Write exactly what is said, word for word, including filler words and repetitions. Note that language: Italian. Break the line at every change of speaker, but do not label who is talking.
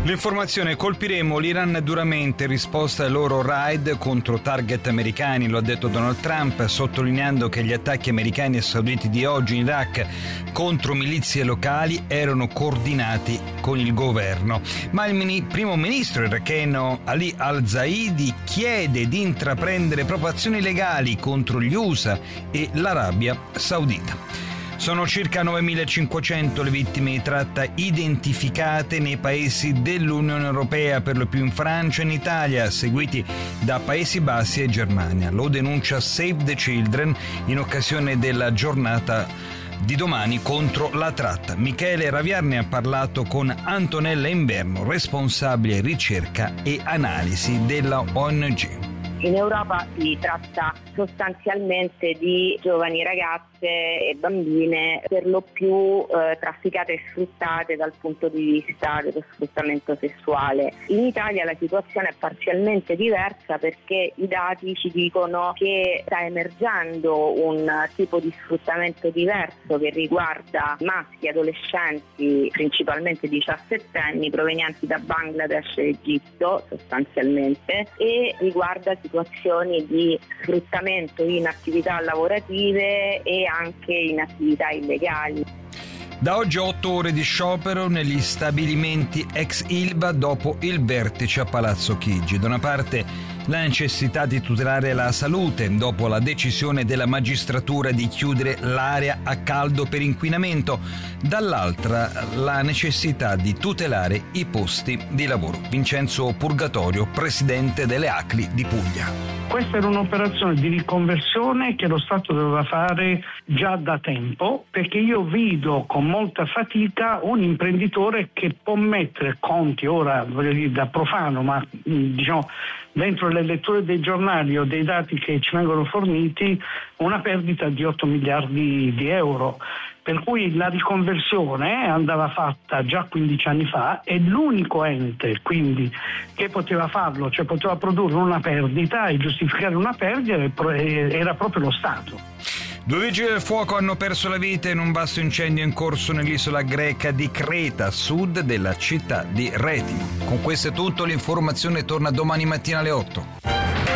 L'informazione: colpiremo l'Iran duramente in risposta ai loro raid contro target americani, lo ha detto Donald Trump, sottolineando che gli attacchi americani e sauditi di oggi in Iraq contro milizie locali erano coordinati con il governo. Ma il mini- primo ministro iracheno Ali al-Zaidi chiede di intraprendere proprio azioni legali contro gli U S A e l'Arabia Saudita. Sono circa novemilacinquecento le vittime di tratta identificate nei paesi dell'Unione Europea, per lo più in Francia e in Italia, seguiti da Paesi Bassi e Germania. Lo denuncia Save the Children in occasione della giornata di domani contro la tratta. Michele Raviar ne ha parlato con Antonella Inverno, responsabile ricerca e analisi della O N G.
In Europa si tratta sostanzialmente di giovani ragazze e bambine, per lo più eh, trafficate e sfruttate dal punto di vista dello sfruttamento sessuale. In Italia la situazione è parzialmente diversa, perché i dati ci dicono che sta emergendo un tipo di sfruttamento diverso che riguarda maschi adolescenti, principalmente diciassettenni, provenienti da Bangladesh e Egitto sostanzialmente, e riguarda situazioni di sfruttamento in attività lavorative e anche in attività illegali.
Da oggi otto ore di sciopero negli stabilimenti ex Ilva dopo il vertice a Palazzo Chigi. Da una parte la necessità di tutelare la salute dopo la decisione della magistratura di chiudere l'area a caldo per inquinamento, dall'altra la necessità di tutelare i posti di lavoro. Vincenzo Purgatorio, presidente delle A C L I di Puglia.
Questa era un'operazione di riconversione che lo Stato doveva fare già da tempo, perché io vedo con molta fatica un imprenditore che può mettere conti, ora voglio dire da profano, ma diciamo dentro le letture dei giornali o dei dati che ci vengono forniti, una perdita di otto miliardi di euro. Per cui la riconversione andava fatta già quindici anni fa, e l'unico ente quindi che poteva farlo, cioè poteva produrre una perdita e giustificare una perdita, era proprio lo Stato.
Due vigili del fuoco hanno perso la vita in un vasto incendio in corso nell'isola greca di Creta, a sud della città di Retino. Con questo è tutto, l'informazione torna domani mattina alle otto.